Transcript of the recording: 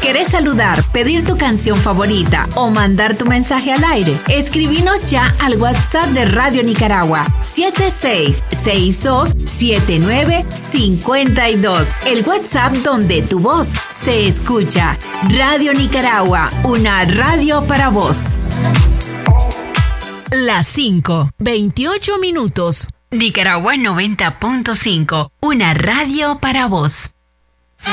¿Querés saludar, pedir tu canción favorita o mandar tu mensaje al aire? Escribinos ya al WhatsApp de Radio Nicaragua 76627952. El WhatsApp donde tu voz se escucha. Radio Nicaragua, una radio para vos. Las 5:28. Nicaragua 90.5, una radio para vos.